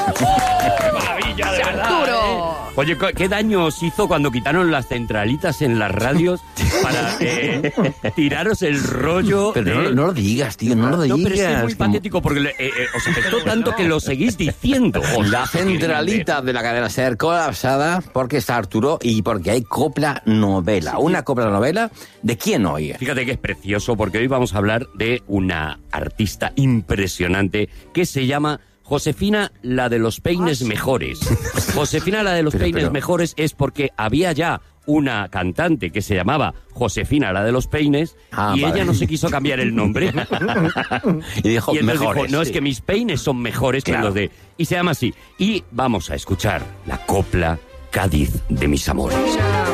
¡Qué maravilla, de verdad! ¡Arturo! Oye, ¿qué daño os hizo cuando quitaron las centralitas en las radios para tiraros el rollo? Pero no lo digas, tío, no lo digas. No, pero es que es muy patético porque os afectó tanto que lo seguís diciendo. La centralita de la cadena SER colapsada porque está Arturo y porque hay copla novela. Sí. Una copla novela, ¿de quién hoy? Fíjate que es precioso porque hoy vamos a hablar de una artista impresionante que se llama Josefina, la de los peines mejores. Josefina, la de los peines mejores es porque había ya una cantante que se llamaba Josefina, la de los peines, y ella no se quiso cambiar el nombre. Y dijo, mejores. Dijo, no, es que mis peines son mejores que los de... Y se llama así. Y vamos a escuchar la copla Cádiz de mis amores.